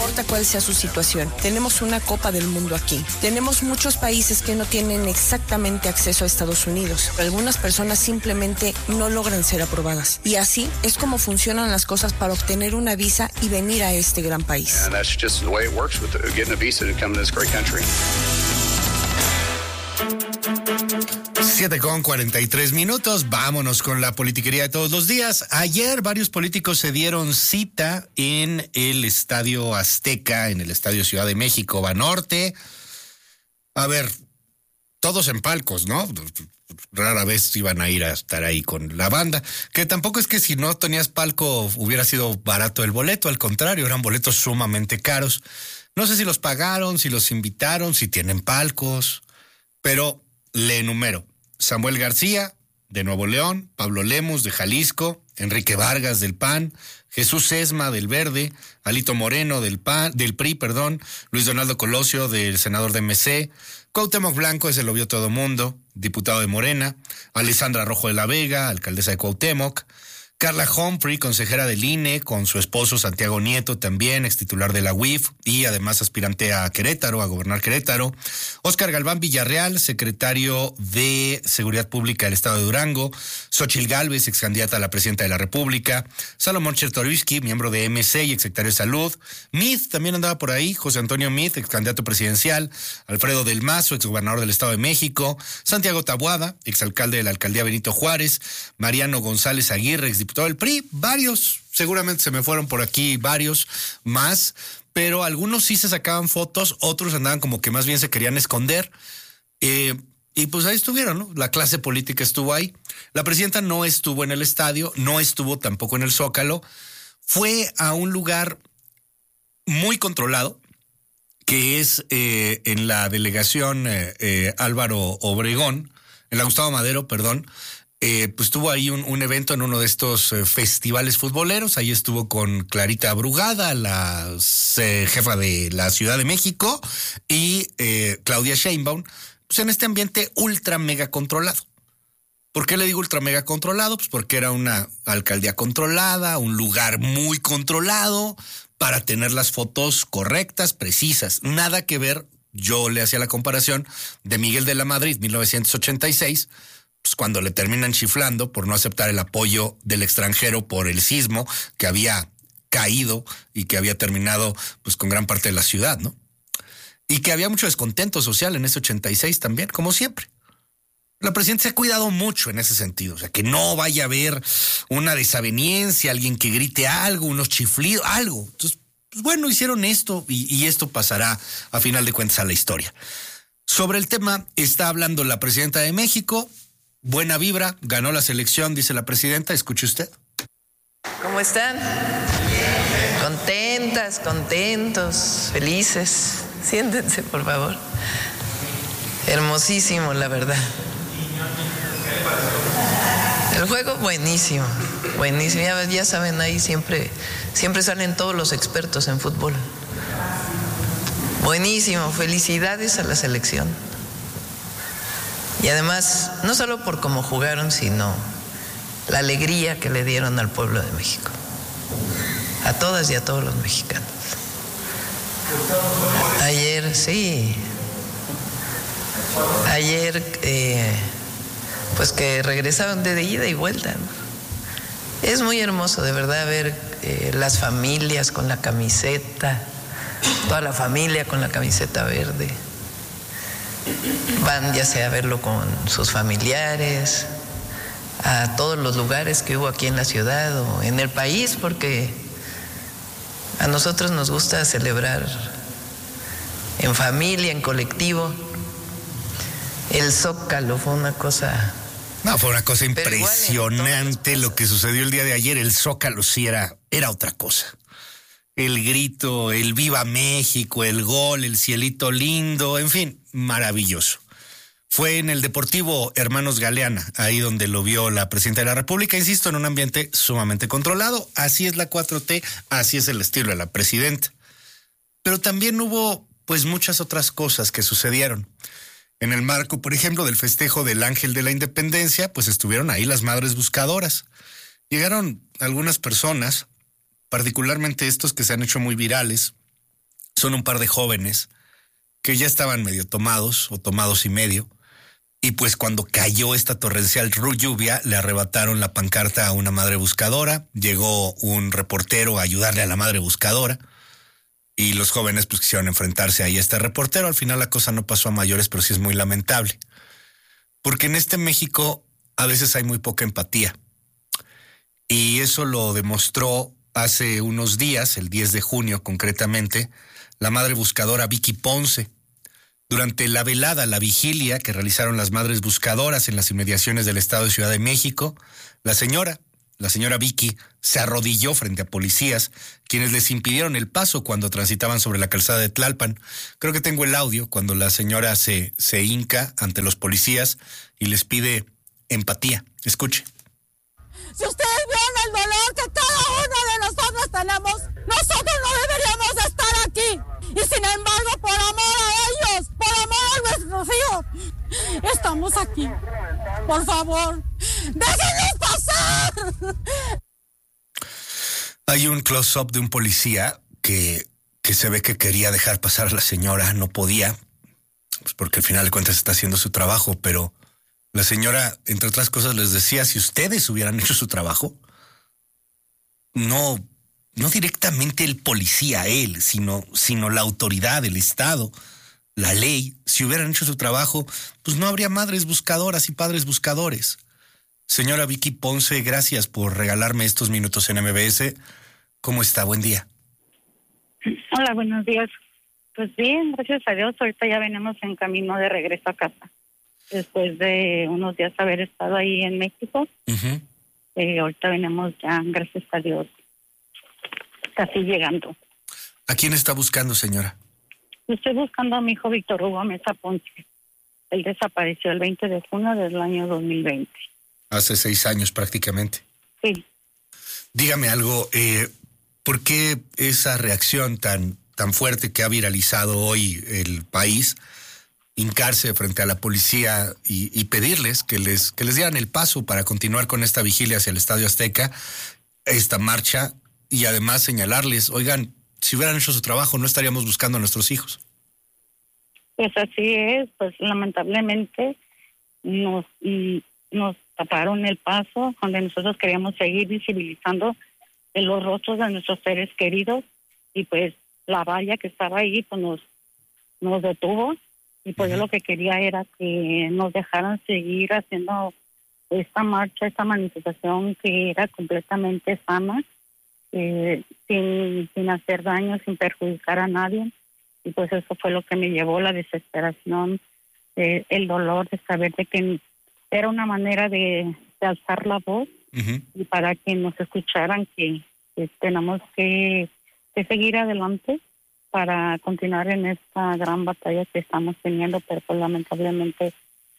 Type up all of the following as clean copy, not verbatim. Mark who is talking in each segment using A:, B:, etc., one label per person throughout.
A: importa cuál sea su situación, tenemos una Copa del Mundo aquí. Tenemos muchos países que no tienen exactamente acceso a Estados Unidos. Algunas personas simplemente no logran ser aprobadas. Y así es como funcionan las cosas para obtener una visa y venir a este gran país.
B: And that's just the way it works with getting a visa to come to this great country.
C: 7:43. Vámonos con la politiquería de todos los días. Ayer varios políticos se dieron cita en el Estadio Azteca, en el Estadio Ciudad de México, Banorte. A ver, todos en palcos, ¿no? Rara vez iban a ir a estar ahí con la banda, que tampoco es que si no tenías palco hubiera sido barato el boleto, al contrario, eran boletos sumamente caros. No sé si los pagaron, si los invitaron, si tienen palcos, pero le enumero: Samuel García, de Nuevo León; Pablo Lemus, de Jalisco; Enrique Vargas, del PAN; Jesús Sesma, del Verde; Alito Moreno, del PRI, Luis Donaldo Colosio, del senador de MC; Cuauhtémoc Blanco, ese lo vio todo mundo, diputado de Morena; Alessandra Rojo de la Vega, alcaldesa de Cuauhtémoc; Carla Humphrey, consejera del INE, con su esposo Santiago Nieto, también extitular de la UIF y además aspirante a Querétaro, a gobernar Querétaro; Óscar Galván Villarreal, secretario de Seguridad Pública del Estado de Durango; Xóchitl Gálvez, excandidata a la presidenta de la República; Salomón Chertorivsky, miembro de MC y exsecretario de Salud; Meade también andaba por ahí, José Antonio Meade, excandidato presidencial; Alfredo del Mazo, exgobernador del Estado de México; Santiago Taboada, exalcalde de la alcaldía Benito Juárez; Mariano González Aguirre, exdiputado del PRI, varios, seguramente se me fueron por aquí varios más, pero algunos sí se sacaban fotos, otros andaban como que más bien se querían esconder, y pues ahí estuvieron, ¿no? La clase política estuvo ahí. La presidenta no estuvo en el estadio, no estuvo tampoco en el Zócalo, fue a un lugar muy controlado, que es en la delegación Álvaro Obregón, en la Gustavo Madero, perdón. Pues tuvo ahí un evento en uno de estos festivales futboleros. Ahí estuvo con Clarita Brugada, la jefa de la Ciudad de México, y Claudia Sheinbaum, pues en este ambiente ultra mega controlado. ¿Por qué le digo ultra mega controlado? Pues porque era una alcaldía controlada, un lugar muy controlado para tener las fotos correctas, precisas. Nada que ver, yo le hacía la comparación de Miguel de la Madrid, 1986, pues cuando le terminan chiflando por no aceptar el apoyo del extranjero por el sismo que había caído y que había terminado pues con gran parte de la ciudad, ¿no? Y que había mucho descontento social en ese 86 también, como siempre. La presidenta se ha cuidado mucho en ese sentido, o sea, que no vaya a haber una desaveniencia, alguien que grite algo, unos chiflidos, algo. Entonces, pues bueno, hicieron esto y esto pasará a final de cuentas a la historia. Sobre el tema está hablando la presidenta de México. Buena vibra, ganó la selección, dice la presidenta. Escuche usted.
D: ¿Cómo están? Contentas, contentos, felices. Siéntense, por favor. Hermosísimo, la verdad. El juego buenísimo, buenísimo. Ya saben, ahí siempre salen todos los expertos en fútbol. Buenísimo, felicidades a la selección. Y además, no solo por cómo jugaron, sino la alegría que le dieron al pueblo de México. A todas y a todos los mexicanos. Ayer, sí. Ayer, pues que regresaron de ida y vuelta, ¿no? Es muy hermoso, de verdad, ver las familias con la camiseta, toda la familia con la camiseta verde. Van ya sea a verlo con sus familiares, a todos los lugares que hubo aquí en la ciudad o en el país, porque a nosotros nos gusta celebrar en familia, en colectivo. El Zócalo fue una cosa...
C: No, fue una cosa impresionante lo que sucedió el día de ayer. El Zócalo sí era otra cosa. El grito, el Viva México, el gol, el cielito lindo, en fin, maravilloso. Fue en el Deportivo Hermanos Galeana, ahí donde lo vio la presidenta de la República, insisto, en un ambiente sumamente controlado. Así es la 4T, así es el estilo de la presidenta. Pero también hubo, pues, muchas otras cosas que sucedieron. En el marco, por ejemplo, del festejo del Ángel de la Independencia, pues estuvieron ahí las madres buscadoras. Llegaron algunas personas, particularmente estos que se han hecho muy virales, Son un par de jóvenes que ya estaban medio tomados o tomados y medio. Y pues cuando cayó esta torrencial lluvia, le arrebataron la pancarta a una madre buscadora. Llegó un reportero a ayudarle a la madre buscadora. Y los jóvenes pues quisieron enfrentarse ahí a este reportero. Al final la cosa no pasó a mayores, pero sí es muy lamentable. Porque en este México a veces hay muy poca empatía. Y eso lo demostró hace unos días, el 10 de junio concretamente, la madre buscadora Vicky Ponce. Durante la velada, la vigilia que realizaron las madres buscadoras en las inmediaciones del estado de Ciudad de México, la señora Vicky se arrodilló frente a policías, quienes les impidieron el paso cuando transitaban sobre la calzada de Tlalpan. Creo que tengo el audio cuando la señora se hinca ante los policías y les pide empatía. Escuche.
E: Si ustedes vieron el dolor que cada uno de nosotros tenemos, nosotros no deberíamos de estar aquí. Y sin embargo, por amor a ellos, por amor a nuestros hijos, estamos aquí. Por favor, déjennos pasar.
C: Hay un close-up de un policía que se ve que quería dejar pasar a la señora, no podía, pues porque al final de cuentas está haciendo su trabajo, pero la señora, entre otras cosas, les decía, si ustedes hubieran hecho su trabajo, no directamente el policía, él, sino la autoridad, el Estado, la ley, si hubieran hecho su trabajo, pues no habría madres buscadoras y padres buscadores. Señora Vicky Ponce, gracias por regalarme estos minutos en MBS. ¿Cómo está? Buen día.
F: Hola, buenos días. Pues bien, gracias a Dios. Ahorita ya venimos en camino de regreso a casa. Después de unos días haber estado ahí en México, ahorita venimos ya, gracias a Dios, casi llegando.
C: ¿A quién está buscando, señora?
F: Estoy buscando a mi hijo Víctor Hugo Mesa Ponce. Él desapareció el 20 de junio del año 2020.
C: Hace 6 años prácticamente.
F: Sí.
C: Dígame algo, ¿por qué esa reacción tan fuerte que ha viralizado hoy el país, hincarse frente a la policía y pedirles que les dieran el paso para continuar con esta vigilia hacia el Estadio Azteca, esta marcha, y además señalarles, oigan, si hubieran hecho su trabajo no estaríamos buscando a nuestros hijos?
F: Pues así es, pues lamentablemente nos taparon el paso donde nosotros queríamos seguir visibilizando los rostros de nuestros seres queridos, y pues la valla que estaba ahí pues nos detuvo, y pues yo lo que quería era que nos dejaran seguir haciendo esta marcha, esta manifestación que era completamente sana, sin hacer daño, sin perjudicar a nadie. Y pues eso fue lo que me llevó, la desesperación, el dolor de saber de que era una manera de alzar la voz, y para que nos escucharan que tenemos que seguir adelante para continuar en esta gran batalla que estamos teniendo, pero pues lamentablemente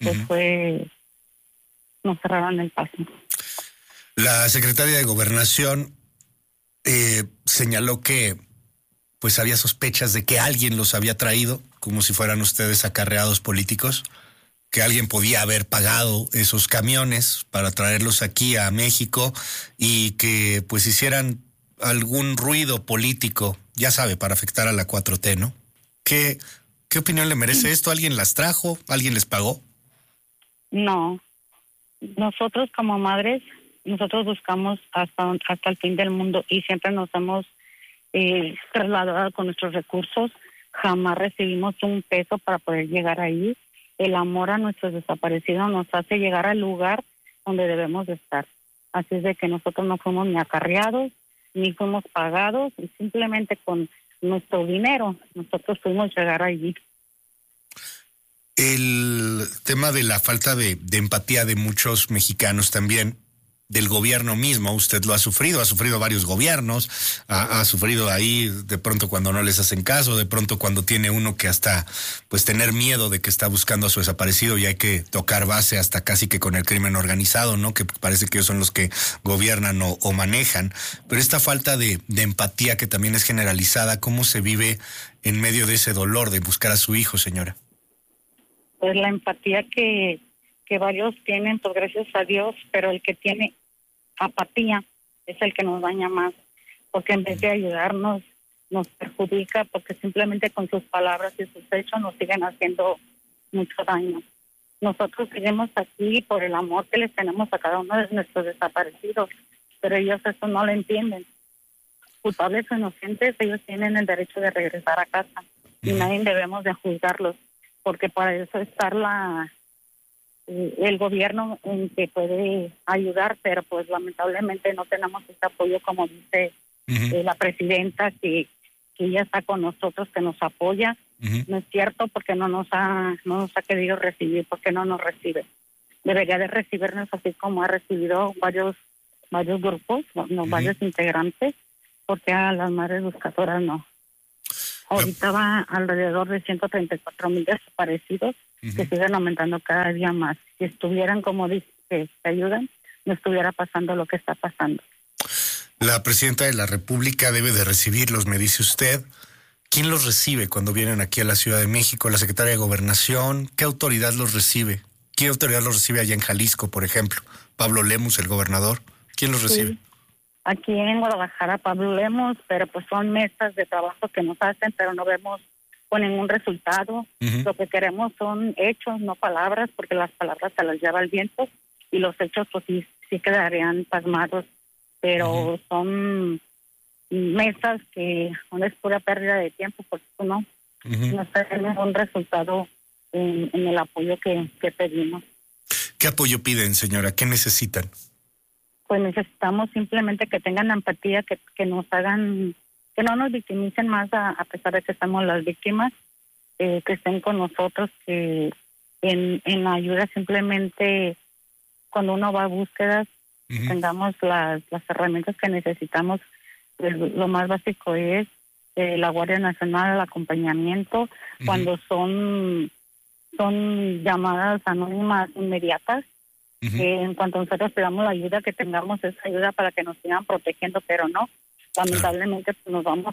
F: nos cerraron el paso.
C: La secretaria de Gobernación señaló que pues había sospechas de que alguien los había traído, como si fueran ustedes acarreados políticos, que alguien podía haber pagado esos camiones para traerlos aquí a México y que pues hicieran algún ruido político, ya sabe, para afectar a la 4T, ¿no? ¿Qué opinión le merece esto? ¿Alguien las trajo? ¿Alguien les pagó?
F: No. Nosotros como madres, nosotros buscamos hasta el fin del mundo y siempre nos hemos trasladado con nuestros recursos. Jamás recibimos un peso para poder llegar ahí. El amor a nuestros desaparecidos nos hace llegar al lugar donde debemos de estar. Así es de que nosotros no fuimos ni acarreados, ni fuimos pagados, y simplemente con nuestro dinero nosotros pudimos llegar allí.
C: El tema de la falta de empatía de muchos mexicanos también, del gobierno mismo, usted lo ha sufrido varios gobiernos, ha sufrido ahí de pronto cuando no les hacen caso, de pronto cuando tiene uno que hasta pues tener miedo de que está buscando a su desaparecido y hay que tocar base hasta casi que con el crimen organizado, ¿no? Que parece que ellos son los que gobiernan o manejan, pero esta falta de empatía que también es generalizada, ¿cómo se vive en medio de ese dolor de buscar a su hijo, señora?
F: Pues la empatía que varios tienen, pues gracias a Dios, pero el que tiene apatía es el que nos daña más, porque en vez de ayudarnos nos perjudica porque simplemente con sus palabras y sus hechos nos siguen haciendo mucho daño. Nosotros seguimos aquí por el amor que les tenemos a cada uno de nuestros desaparecidos, pero ellos eso no lo entienden. Culpables o inocentes, ellos tienen el derecho de regresar a casa y nadie debemos de juzgarlos, porque para eso está el gobierno en que puede ayudar, pero pues lamentablemente no tenemos este apoyo, como dice la presidenta, que ella está con nosotros, que nos apoya. No es cierto, porque no nos ha querido recibir, porque no nos recibe. Debería de recibirnos así como ha recibido varios grupos, varios integrantes, porque a las madres buscadoras no. Ahorita va alrededor de 134,000 desaparecidos, que siguen aumentando cada día más. Si estuvieran, como dice, que ayudan, no estuviera pasando lo que está pasando.
C: La presidenta de la República debe de recibirlos, me dice usted. ¿Quién los recibe cuando vienen aquí a la Ciudad de México? ¿La secretaria de Gobernación? ¿Qué autoridad los recibe? ¿Qué autoridad los recibe allá en Jalisco, por ejemplo? ¿Pablo Lemus, el gobernador? ¿Quién los recibe?
F: Sí. Aquí en Guadalajara, Pablo Lemus, pero pues son mesas de trabajo que nos hacen, pero no vemos con ningún resultado. Lo que queremos son hechos, no palabras, porque las palabras se las lleva el viento y los hechos pues sí quedarían pasmados, pero son mesas que no es pura pérdida de tiempo, porque no tenemos un resultado en el apoyo que pedimos.
C: ¿Qué apoyo piden, señora? ¿Qué necesitan?
F: Pues necesitamos simplemente que tengan empatía, que nos hagan, que no nos victimicen más a pesar de que estamos las víctimas, que estén con nosotros, que en ayuda simplemente cuando uno va a búsquedas tengamos las herramientas que necesitamos. Lo más básico es la Guardia Nacional, el acompañamiento, cuando son llamadas anónimas inmediatas. En cuanto nosotros pidamos la ayuda, que tengamos esa ayuda para que nos sigan protegiendo, pero no, lamentablemente pues, nos vamos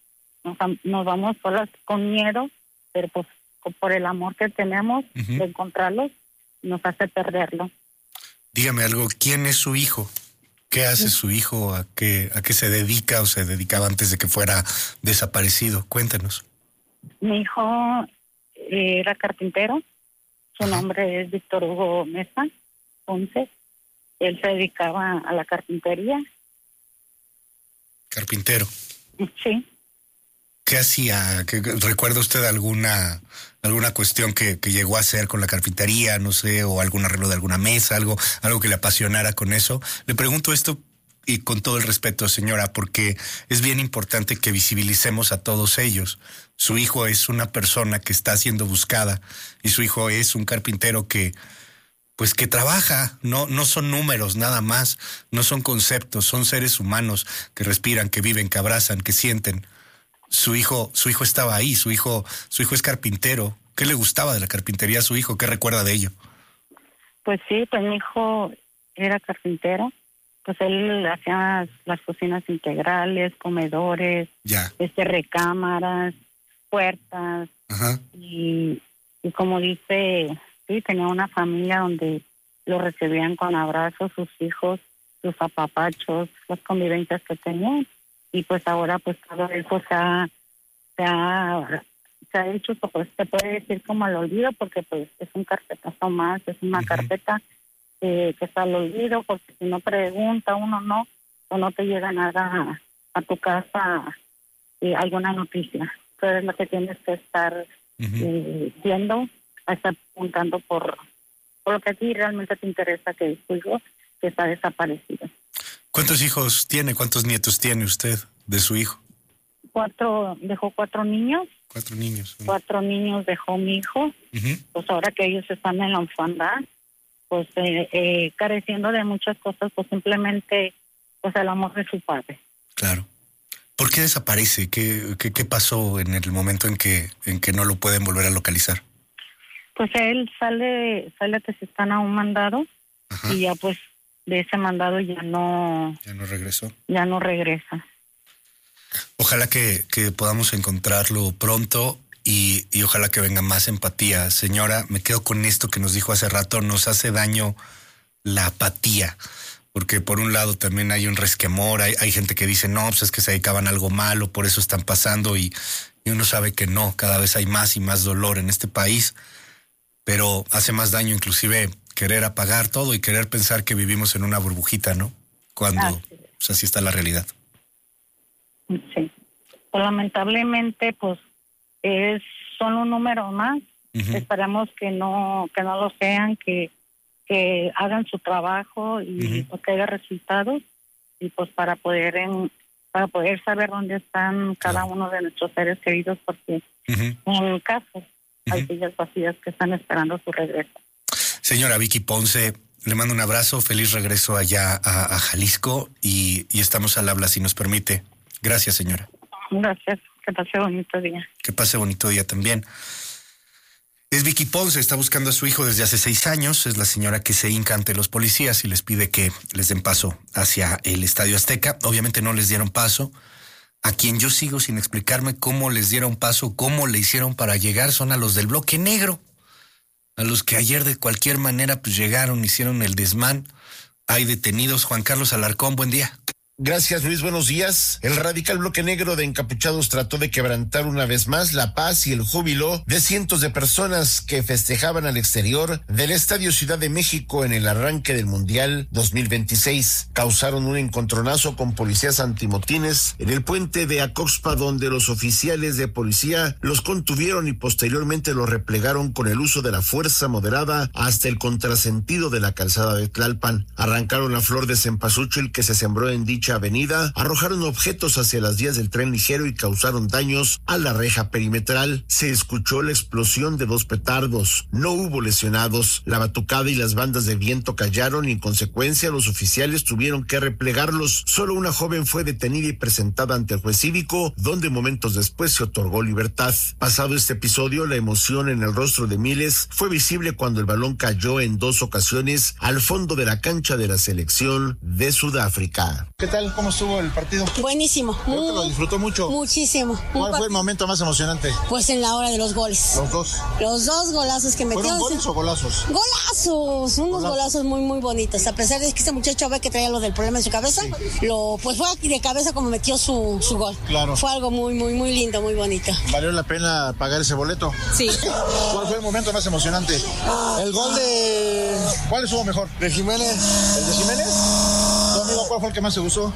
F: solas con miedo, pero pues por el amor que tenemos de encontrarlos, nos hace perderlo.
C: Dígame algo, ¿quién es su hijo? ¿Qué hace su hijo? ¿A qué se dedica o se dedicaba antes de que fuera desaparecido? Cuéntanos.
F: Mi hijo era carpintero, su nombre es Víctor Hugo Mesa Ponce. Él se dedicaba a la carpintería.
C: ¿Carpintero?
F: Sí.
C: ¿Qué hacía? ¿Recuerda usted alguna cuestión que llegó a hacer con la carpintería, no sé, o algún arreglo de alguna mesa, algo que le apasionara con eso? Le pregunto esto y con todo el respeto, señora, porque es bien importante que visibilicemos a todos ellos. Su hijo es una persona que está siendo buscada y su hijo es un carpintero que trabaja, no son números nada más, no son conceptos, son seres humanos que respiran, que viven, que abrazan, que sienten. Su hijo estaba ahí, su hijo es carpintero. ¿Qué le gustaba de la carpintería a su hijo? ¿Qué recuerda de ello?
F: Pues sí, pues mi hijo era carpintero. Pues él hacía las cocinas integrales, comedores, recámaras, puertas. Y como dice, sí, tenía una familia donde lo recibían con abrazos, sus hijos, sus apapachos, las convivencias que tenían. Y pues ahora pues todo eso se ha hecho, pues se puede decir como al olvido, porque pues es un carpetazo más, es una carpeta que está al olvido, porque si no pregunta uno no te llega nada a tu casa, alguna noticia. Entonces lo que tienes que estar viendo, estar preguntando por lo que a ti realmente te interesa, que es tu hijo que está desaparecido.
C: ¿Cuántos hijos tiene? ¿Cuántos nietos tiene usted de su hijo?
F: 4, dejó 4 niños.
C: 4 niños.
F: 4 niños dejó mi hijo. Pues ahora que ellos están en la orfandad, pues careciendo de muchas cosas, pues simplemente pues el amor de su padre. Claro.
C: ¿Por qué desaparece? ¿Qué pasó en el momento en que no lo pueden volver a localizar?
F: Pues él sale que se están a un mandado. Y ya pues de ese mandado ya no
C: regresó.
F: Ya no regresa.
C: Ojalá que podamos encontrarlo pronto y ojalá que venga más empatía. Señora, me quedo con esto que nos dijo hace rato, nos hace daño la apatía. porque por un lado también hay un resquemor, hay gente que dice, no, pues es que se dedicaban a algo malo, por eso están pasando, y uno sabe que no, cada vez hay más y más dolor en este país, pero hace más daño inclusive querer apagar todo y querer pensar que vivimos en una burbujita, ¿no? Cuando pues así está la realidad.
F: Sí. Pues, lamentablemente, pues son un número más. Esperamos que no lo sean, que hagan su trabajo y pues, que haya resultados, y pues para poder saber dónde están cada uno de nuestros seres queridos, porque en caso hay villas vacías que están esperando su regreso.
C: Señora Vicky Ponce, le mando un abrazo, feliz regreso allá a Jalisco, y estamos al habla si nos permite. Gracias, señora.
F: Gracias, que pase bonito día.
C: Que pase bonito día también. Es Vicky Ponce, está buscando a su hijo desde hace 6 años, es la señora que se hinca ante los policías y les pide que les den paso hacia el Estadio Azteca. Obviamente no les dieron paso. A quien yo sigo sin explicarme cómo les dieron paso, cómo le hicieron para llegar, son a los del Bloque Negro, a los que ayer de cualquier manera pues llegaron, hicieron el desmán. Hay detenidos. Juan Carlos Alarcón, buen día.
G: Gracias, Luis, buenos días. El radical Bloque Negro de encapuchados trató de quebrantar una vez más la paz y el júbilo de cientos de personas que festejaban al exterior del Estadio Ciudad de México en el arranque del Mundial 2026. Causaron un encontronazo con policías antimotines en el puente de Acoxpa, donde los oficiales de policía los contuvieron y posteriormente los replegaron con el uso de la fuerza moderada hasta el contrasentido de la calzada de Tlalpan. Arrancaron la flor de cempasúchil que se sembró en dicha avenida, arrojaron objetos hacia las vías del tren ligero y causaron daños a la reja perimetral. Se escuchó la explosión de 2 petardos. No hubo lesionados. La batucada y las bandas de viento callaron y en consecuencia los oficiales tuvieron que replegarlos. Solo una joven fue detenida y presentada ante el juez cívico, donde momentos después se otorgó libertad. Pasado este episodio, la emoción en el rostro de miles fue visible cuando el balón cayó en 2 ocasiones al fondo de la cancha de la selección de Sudáfrica.
H: ¿Qué tal? ¿Cómo estuvo el partido?
I: Buenísimo.
H: Creo que lo disfrutó mucho.
I: Muchísimo.
H: ¿Cuál fue el momento más emocionante?
I: Pues en la hora de los goles.
H: Los dos.
I: Los 2 golazos que metió.
H: ¿Fueron goles o golazos?
I: Golazos, unos golazos muy, muy bonitos. A pesar de que este muchacho ve que traía lo del problema en su cabeza, pues fue de cabeza como metió su gol.
H: Claro.
I: Fue algo muy, muy, muy lindo, muy bonito.
H: ¿Valió la pena pagar ese boleto?
I: Sí.
H: ¿Cuál fue el momento más emocionante?
J: El gol de...
H: ¿Cuál estuvo mejor?
J: De Jiménez.
H: ¿El de Jiménez? ¿Tu amigo cuál fue el que más te gustó?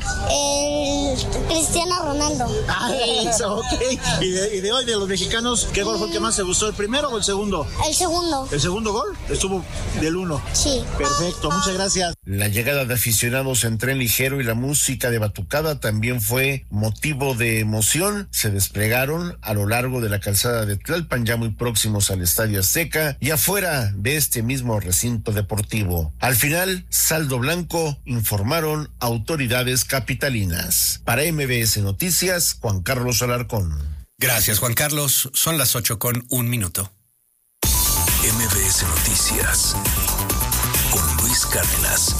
K: El Cristiano Ronaldo.
H: Eso, ok. ¿Y de hoy, de los mexicanos, qué gol fue el que más te gustó? ¿El primero o el segundo?
K: El segundo.
H: ¿El segundo gol? Estuvo del 1.
K: Sí.
H: Perfecto, muchas gracias.
G: La llegada de aficionados en tren ligero y la música de batucada también fue motivo de emoción. Se desplegaron a lo largo de la calzada de Tlalpan, ya muy próximos al Estadio Azteca y afuera de este mismo recinto deportivo. Al final, saldo blanco, informaron autoridades capitalinas. Para MBS Noticias, Juan Carlos Alarcón.
C: Gracias, Juan Carlos. Son las 8:01.
L: MBS Noticias con Luis Cárdenas.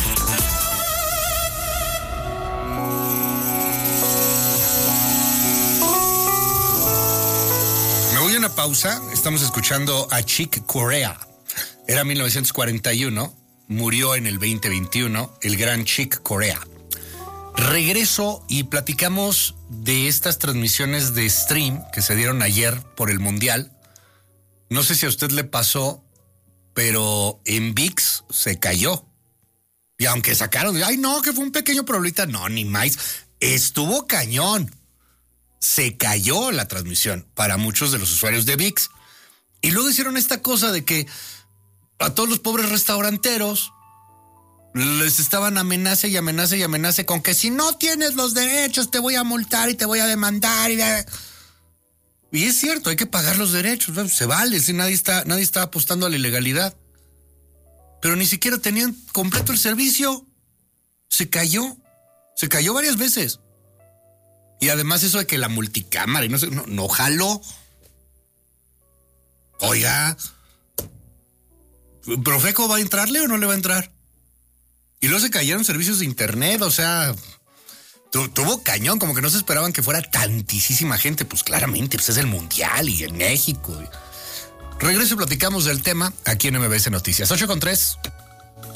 C: Me voy a una pausa. Estamos escuchando a Chick Corea. Era 1941. Murió en el 2021 el gran Chick Corea. Regreso y platicamos de estas transmisiones de stream que se dieron ayer por el Mundial. No sé si a usted le pasó, pero en ViX se cayó. Y aunque sacaron, ay no, que fue un pequeño problemita, no, ni más. Estuvo cañón. Se cayó la transmisión para muchos de los usuarios de ViX. Y luego hicieron esta cosa de que a todos los pobres restauranteros les estaban amenaza y amenaza y amenaza con que si no tienes los derechos te voy a multar y te voy a demandar. Y es cierto, hay que pagar los derechos, se vale, si nadie está apostando a la ilegalidad. Pero ni siquiera tenían completo el servicio. Se cayó varias veces. Y además eso de que la multicámara y no jaló. Oiga, ¿Profeco va a entrarle o no le va a entrar? Y luego se cayeron servicios de internet, o sea, tuvo cañón, como que no se esperaban que fuera tantísima gente. Pues claramente, pues es el Mundial y en México. Regreso y platicamos del tema aquí en MBS Noticias. 8:03.